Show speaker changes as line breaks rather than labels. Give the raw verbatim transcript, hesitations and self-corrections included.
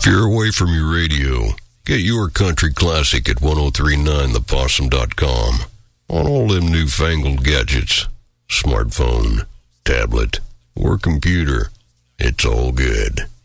If you're away from your radio, get your country classic at ten thirty-nine the possum dot com on all them newfangled gadgets, smartphone, tablet, or computer. It's all good.